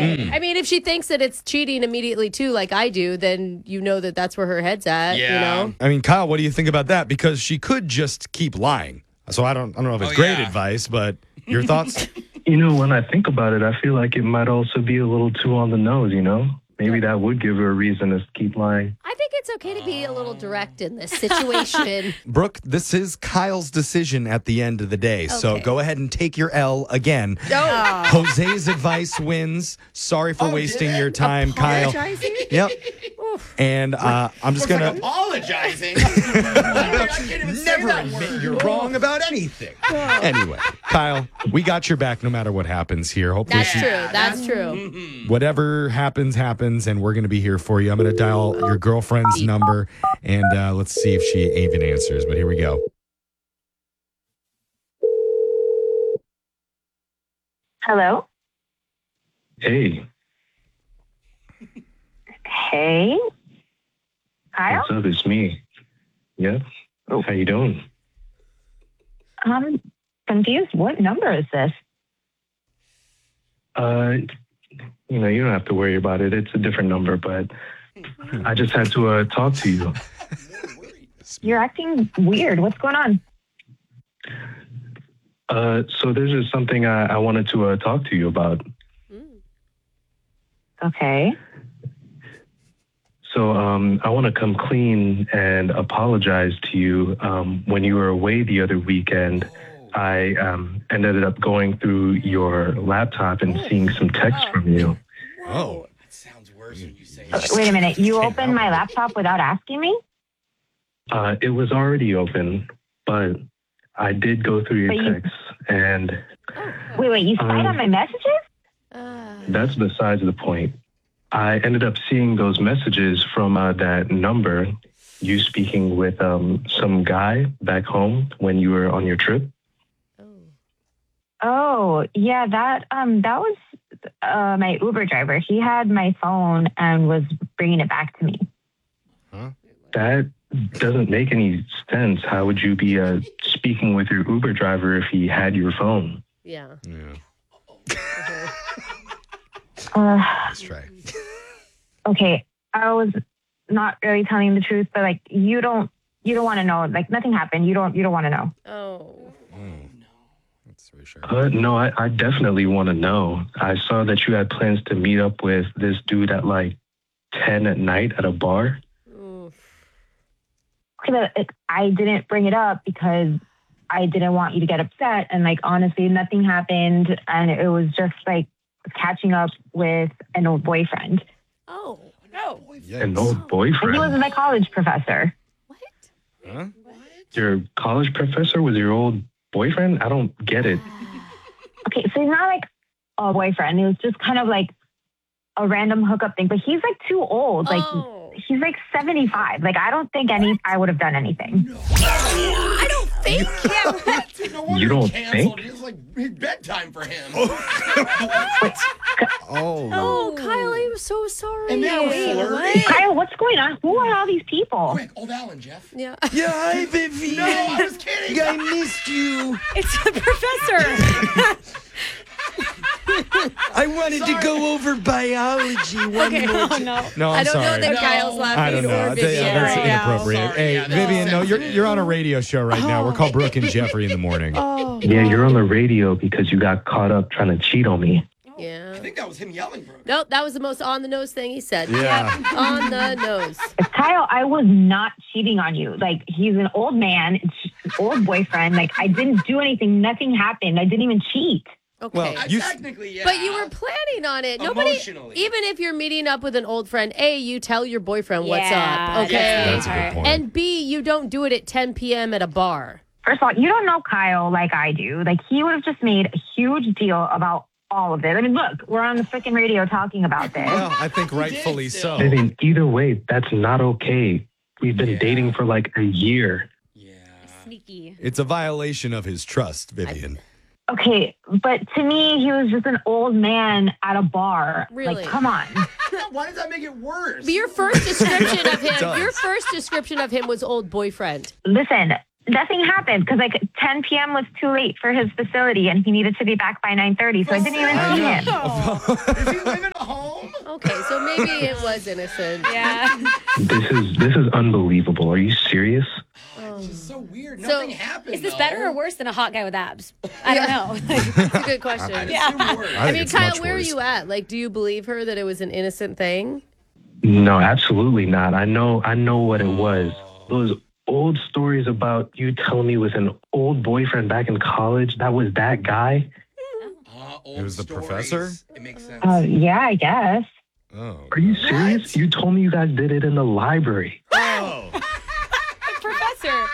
Okay. I mean, if she thinks that it's cheating immediately too, like I do, then you know that that's where her head's at. Yeah. You know. I mean, Kyle, what do you think about that? Because she could just keep lying. So I don't know if it's great advice, but your thoughts? When I think about it, I feel like it might also be a little too on the nose, Maybe that would give her a reason to keep lying. I think it's okay to be a little direct in this situation. Brooke, this is Kyle's decision at the end of the day. So go ahead and take your L again. Jose's advice wins. Sorry for wasting your time, Kyle. Yep. And I'm just going to... apologizing? Never admit you're wrong about anything. Anyway, Kyle, we got your back no matter what happens here. Hopefully That's true. whatever happens, and we're going to be here for you. I'm going to dial your girlfriend's number, and let's see if she even answers. But here we go. Hello? Hey, Hey? Kyle? what's up? It's me. Yep. How you doing? I'm confused. What number is this? You don't have to worry about it. It's a different number, but I just had to talk to you. You're acting weird. What's going on? So there's just something I wanted to talk to you about. Okay. So I want to come clean and apologize to you. When you were away the other weekend, I ended up going through your laptop and seeing some texts from you. Oh. That sounds worse when you say Wait a minute. You opened my laptop without asking me? It was already open, but I did go through your texts, and Wait. You spied on my messages? that's besides the point. I ended up seeing those messages from that number, you speaking with some guy back home when you were on your trip. Oh, yeah. That was my Uber driver. He had my phone and was bringing it back to me. That doesn't make any sense. How would you be speaking with your Uber driver if he had your phone? Yeah. Let's try. Okay. I was not really telling the truth, but you don't want to know. Nothing happened. You don't want to know. Oh. That's very sure. No, I definitely want to know. I saw that you had plans to meet up with this dude at 10 at night at a bar. Okay, but I didn't bring it up because I didn't want you to get upset. And honestly, nothing happened. And it was just catching up with an old boyfriend. Oh. No. An old And he boyfriend? was my college professor. What? Huh? Your college professor was your old boyfriend? I don't get it. Okay, so he's not a boyfriend. It was just kind of a random hookup thing. But he's too old. He's 75. I don't think I would have done anything. I don't think. You don't think? It was his bedtime for him. Oh, Kyle, I'm so sorry. And now flirting. Kyle, what's going on? Who are all these people? Quick, old Alan, Jeff. Yeah. Yeah, hi, Vivian. No, I was kidding. I missed you. It's the professor. I wanted to go over biology one more time. No, I'm I don't sorry. know that Kyle's laughing I don't know. or Vivian That's right now. inappropriate. Sorry, Hey, yeah, that Vivian, no, was you're on a radio show right now. We're called Brooke and Jeffrey in the morning. Yeah, you're on the radio because you got caught up trying to cheat on me. Yeah. I think that was him yelling, bro. Nope, that was the most on the nose thing he said. Yeah. On the nose. Kyle, I was not cheating on you. He's an old man, it's just an old boyfriend. I didn't do anything. Nothing happened. I didn't even cheat. Okay. Well, you Technically, yeah. But you were planning on it. Emotionally. Even if you're meeting up with an old friend, A, you tell your boyfriend what's Yeah, up. Okay. That's a good point. And B, you don't do it at 10 p.m. at a bar. First of all, you don't know Kyle like I do. He would have just made a huge deal about all of it. I mean, look, we're on the freaking radio talking about this. Well, I think rightfully so. I mean, either way, that's not okay. We've been dating for a year. Yeah. Sneaky. It's a violation of his trust, Vivian. Okay, but to me, he was just an old man at a bar. Really? Come on. Why does that make it worse? But your first description of him, does. your first description of him was old boyfriend. Listen, nothing happened because like 10 p.m. was too late for his facility and he needed to be back by 9:30. So I didn't even see him. Is he living at home? Okay, so maybe it was innocent. Yeah. This is unbelievable. Are you serious? This is so weird. So, Nothing happened. Is this though. better or worse than a hot guy with abs? I don't know. That's a good question. Yeah. I mean, it's Kyle, much where are worse. you at? Like, do you believe her that it was an innocent thing? No, absolutely not. I know what it was. Those old stories about you telling me with an old boyfriend back in college, that was that guy? Old It was the stories. professor? It makes sense. Yeah, I guess. Oh. Are you serious? You told me you guys did it in the library. Oh. Professor.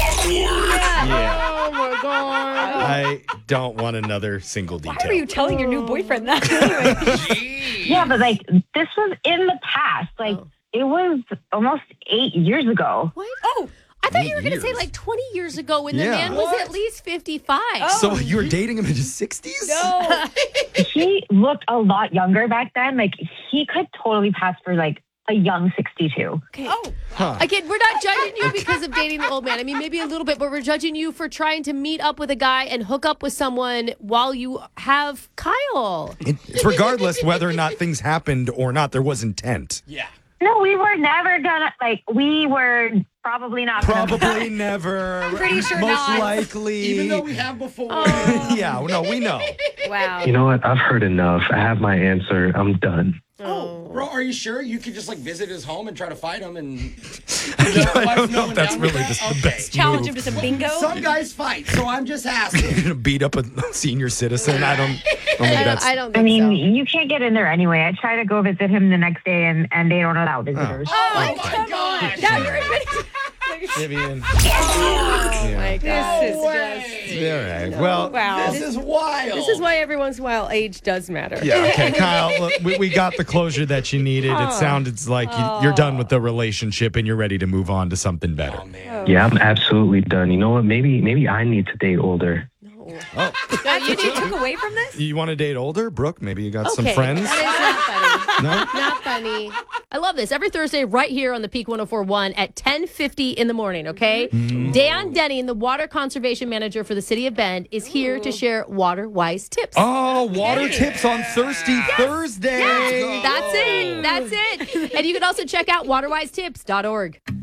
Yeah. Oh my god. I don't want another single Why detail. are you telling your new boyfriend that? Anyway. Jeez. Yeah, but like this was in the past. Like it was almost 8 years ago. What? Oh. I thought you were 8 going to say years. like 20 years ago when the Yeah. man was at least 55. So you were dating him in his 60s? No. He looked a lot younger back then. Like he could totally pass for like a young 62. Okay. Oh. Huh. Again, we're not judging you because of dating the old man. I mean, maybe a little bit, but we're judging you for trying to meet up with a guy and hook up with someone while you have Kyle. It's regardless whether or not things happened or not, there was intent. Yeah. No, we were never gonna like. We were probably not. gonna- Probably never. Pretty sure Most not. likely. Even though we have before. Yeah, no, we know. Wow. You know what? I've heard enough. I have my answer. I'm done. Oh, bro, are you sure you could just like visit his home and try to fight him and? I don't know if that's really the best Challenge move. him to some bingo. Some guys fight, so I'm just You're asking. gonna beat up a senior citizen. I don't think that's. I don't think I mean, so. you can't get in there anyway. I tried to go visit him the next day, and they don't allow visitors. Oh my gosh. Now you're admitting. Vivian. Oh my god. This is just. All right. Well. Wow. This is wild. This is why every once in a while age does matter. Yeah. Okay, Kyle. Look, we got the closure that you needed. It sounded like you're done with the relationship and you're ready to move on to something better. Oh man. Yeah, I'm absolutely done. You know what? Maybe I need to date older. Oh, You took away from this? you want to date older, Brooke? Maybe you got some Okay, friends. that is not funny. No. Not funny. I love this. Every Thursday, right here on the Peak 104.1 at 10:50 in the morning, okay? Dan Denny, the water conservation manager for the city of Bend, is here to share water-wise tips. Oh, water tips on Thirsty Thursday. That's it. And you can also check out waterwisetips.org.